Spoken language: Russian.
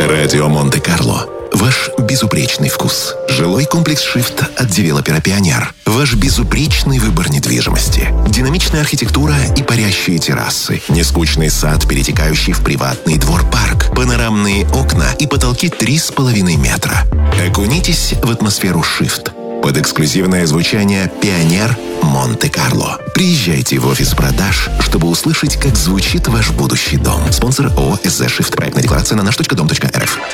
Радио Монте-Карло. Ваш безупречный вкус. Жилой комплекс «Шифт» от девелопера «Пионер». Ваш безупречный выбор недвижимости. Динамичная архитектура и парящие террасы. Нескучный сад, перетекающий в приватный двор-парк. Панорамные окна и потолки 3,5 метра. Окунитесь в атмосферу «Шифт». Под эксклюзивное звучание «Пионер Монте-Карло». Приезжайте в офис продаж, чтобы услышать, как звучит ваш будущий дом. Спонсор ООО «СЗ Шифт». Проектная декларация на наш.дом.рф.